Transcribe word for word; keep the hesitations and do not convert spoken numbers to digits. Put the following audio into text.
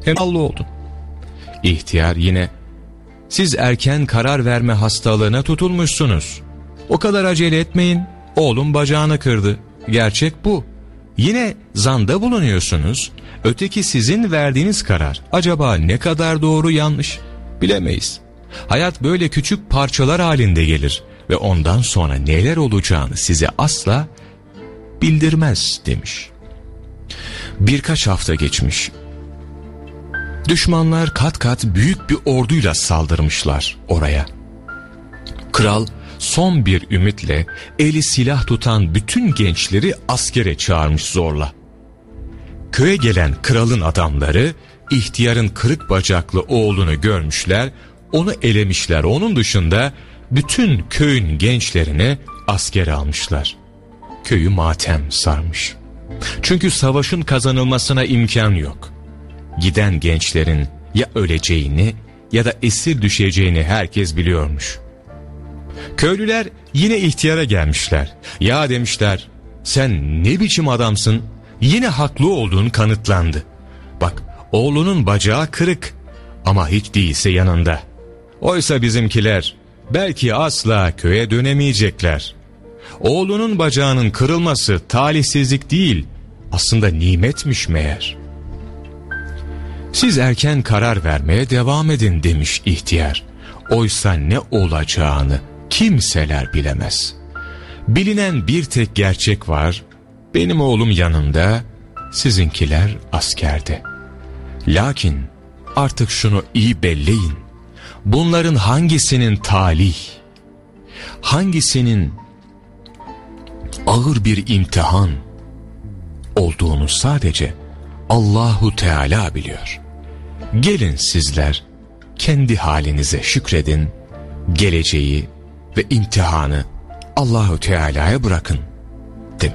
Hem Allah oldun. İhtiyar yine, siz erken karar verme hastalığına tutulmuşsunuz. O kadar acele etmeyin, oğlum bacağını kırdı. Gerçek bu. Yine zanda bulunuyorsunuz. Öteki sizin verdiğiniz karar. Acaba ne kadar doğru yanlış bilemeyiz. Hayat böyle küçük parçalar halinde gelir ve ondan sonra neler olacağını size asla bildirmez demiş. Birkaç hafta geçmiş. Düşmanlar kat kat büyük bir orduyla saldırmışlar oraya. Kral son bir ümitle eli silah tutan bütün gençleri askere çağırmış zorla. Köye gelen kralın adamları ihtiyarın kırık bacaklı oğlunu görmüşler, onu elemişler. Onun dışında bütün köyün gençlerini askere almışlar. Köyü matem sarmış. Çünkü savaşın kazanılmasına imkan yok. Giden gençlerin ya öleceğini ya da esir düşeceğini herkes biliyormuş. Köylüler yine ihtiyara gelmişler. Ya demişler, sen ne biçim adamsın? Yine haklı olduğun kanıtlandı. Bak, oğlunun bacağı kırık ama hiç değilse yanında. Oysa bizimkiler belki asla köye dönemeyecekler. Oğlunun bacağının kırılması talihsizlik değil, aslında nimetmiş meğer. Siz erken karar vermeye devam edin demiş ihtiyar. Oysa ne olacağını kimseler bilemez. Bilinen bir tek gerçek var. Benim oğlum yanında, sizinkiler askerde. Lakin artık şunu iyi belleyin. Bunların hangisinin talih, hangisinin ağır bir imtihan olduğunu sadece Allahu Teala biliyor. Gelin sizler kendi halinize şükredin, geleceği ve imtihanı Allahu Teala'ya bırakın.